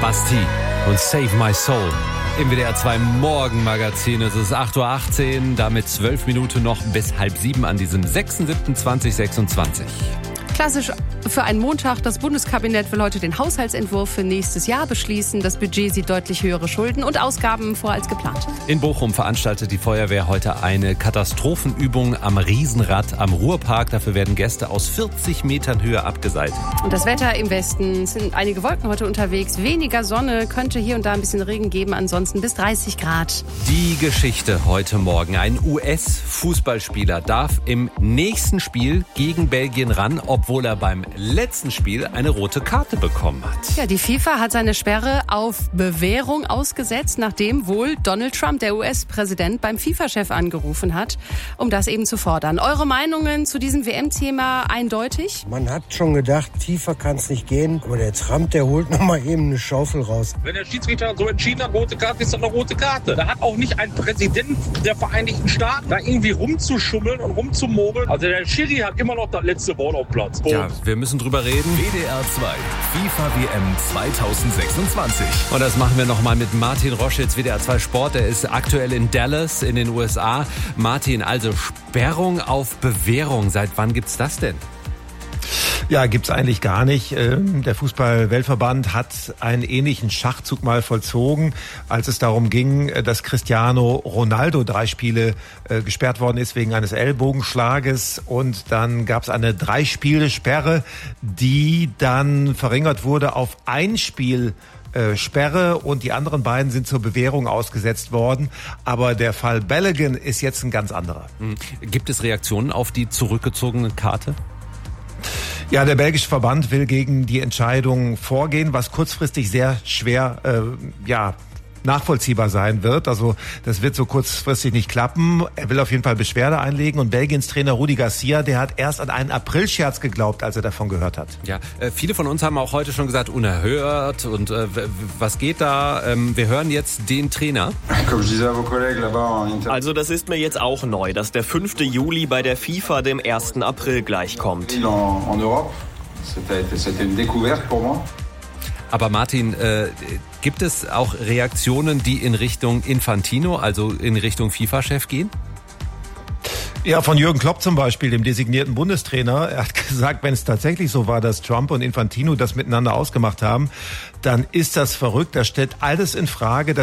Basti und Save My Soul im WDR 2 Morgenmagazin. Es ist 8.18 Uhr, damit 12 Minuten noch bis 6:30 an diesem 6.7.2026. Klassisch für einen Montag. Das Bundeskabinett will heute den Haushaltsentwurf für nächstes Jahr beschließen. Das Budget sieht deutlich höhere Schulden und Ausgaben vor als geplant. In Bochum veranstaltet die Feuerwehr heute eine Katastrophenübung am Riesenrad am Ruhrpark. Dafür werden Gäste aus 40 Metern Höhe abgeseilt. Und das Wetter im Westen, sind einige Wolken heute unterwegs. Weniger Sonne, könnte hier und da ein bisschen Regen geben. Ansonsten bis 30 Grad. Die Geschichte heute Morgen. Ein US-Fußballspieler darf im nächsten Spiel gegen Belgien ran, obwohl er beim letzten Spiel eine rote Karte bekommen hat. Ja, die FIFA hat seine Sperre auf Bewährung ausgesetzt, nachdem wohl Donald Trump, der US-Präsident, beim FIFA-Chef angerufen hat, um das eben zu fordern. Eure Meinungen zu diesem WM-Thema eindeutig? Man hat schon gedacht, tiefer kann es nicht gehen, aber der Trump, der holt noch mal eben eine Schaufel raus. Wenn der Schiedsrichter so entschieden hat, rote Karte ist dann eine rote Karte. Da hat auch nicht ein Präsident der Vereinigten Staaten da irgendwie rumzuschummeln und rumzumogeln. Also der Schiri hat immer noch das letzte Wort auf Platz. Ja, wir müssen drüber reden. WDR 2, FIFA WM 2026. Und das machen wir nochmal mit Martin Roschitz, WDR 2 Sport. Er ist aktuell in Dallas in den USA. Martin, also Sperrung auf Bewährung. Seit wann gibt's das denn? Ja, gibt's eigentlich gar nicht. Der Fußball-Weltverband hat einen ähnlichen Schachzug mal vollzogen, als es darum ging, dass Cristiano Ronaldo 3 Spiele gesperrt worden ist wegen eines Ellbogenschlages. Und dann gab's eine 3-Spiele-Sperre, die dann verringert wurde auf 1 Spiel Sperre, und die anderen beiden sind zur Bewährung ausgesetzt worden. Aber der Fall Balogun ist jetzt ein ganz anderer. Gibt es Reaktionen auf die zurückgezogene Karte? Ja, der belgische Verband will gegen die Entscheidung vorgehen, was kurzfristig sehr schwer nachvollziehbar sein wird. Also das wird so kurzfristig nicht klappen. Er will auf jeden Fall Beschwerde einlegen, und Belgiens Trainer Rudi Garcia, der hat erst an einen Aprilscherz geglaubt, als er davon gehört hat. Ja, viele von uns haben auch heute schon gesagt, unerhört und was geht da? Wir hören jetzt den Trainer. Also das ist mir jetzt auch neu, dass der 5. Juli bei der FIFA dem 1. April gleichkommt. Aber Martin, gibt es auch Reaktionen, die in Richtung Infantino, also in Richtung FIFA-Chef gehen? Ja, von Jürgen Klopp zum Beispiel, dem designierten Bundestrainer. Er hat gesagt, wenn es tatsächlich so war, dass Trump und Infantino das miteinander ausgemacht haben, dann ist das verrückt. Das stellt alles in Frage.